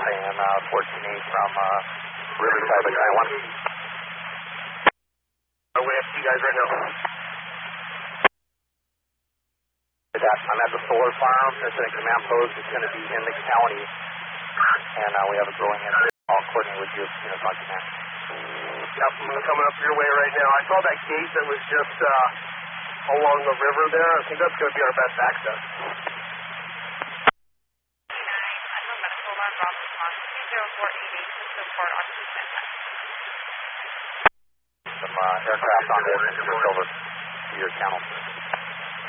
and 14-8 from Riverside by Giant 1. Way up to you guys right now. I'm at the solar farm. There's a command post. It's going to be in the county, and we have a growing interest. I'll coordinate with you as soon as I can. Yep, I'm coming up your way right now. I saw that gate that was just along the river there. I think that's going to be our best access. Some aircraft on this and just over to your channel.